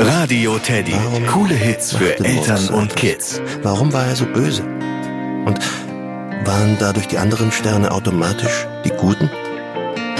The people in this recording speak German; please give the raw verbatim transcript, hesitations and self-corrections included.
Radio Teddy. Warum Coole Hits für machte Eltern Morse und etwas? Kids. Warum war er so böse? Und waren dadurch die anderen Sterne automatisch die Guten?